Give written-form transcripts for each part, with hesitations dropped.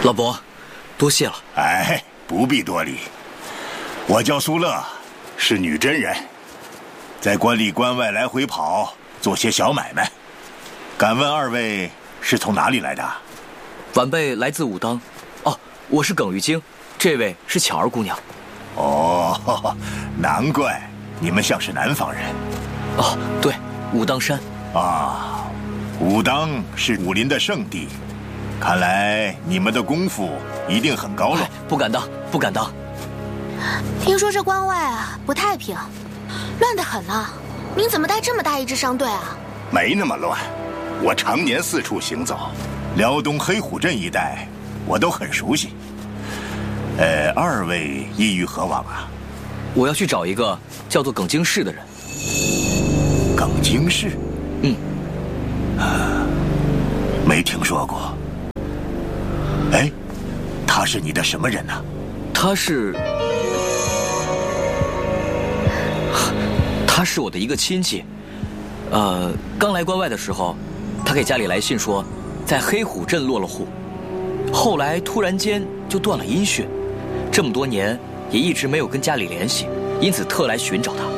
老伯，多谢了。 哎，不必多礼。我叫苏乐，是女真人，在关里关外来回跑，做些小买卖。敢问二位是从哪里来的？ 晚辈来自武当。哦，我是耿玉京，这位是巧儿姑娘。 哦，难怪你们像是南方人。 哦，对，武当山。 啊，武当是武林的圣地，看来你们的功夫一定很高了。 不敢当，不敢当。 听说这关外啊不太平，乱得很呢。您怎么带这么大一支商队啊？ 没那么乱，我常年四处行走，辽东黑虎镇一带我都很熟悉。二位意欲何往啊？ 我要去找一个叫做耿京氏的人。 耿京氏？没听说过。哎，他是你的什么人呢？ 他是我的一个亲戚。刚来关外的时候，他给家里来信说，在黑虎镇落了户，后来突然间就断了音讯，这么多年也一直没有跟家里联系，因此特来寻找他。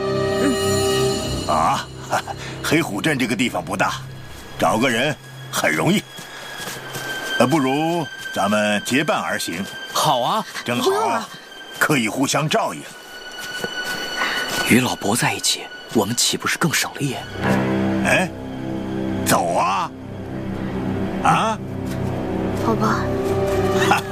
黑虎镇这个地方不大，找个人很容易。不如咱们结伴而行。 好啊， 正好，可以互相照应。 与老伯在一起，我们岂不是更省力？ 哎，走啊！啊， 好吧。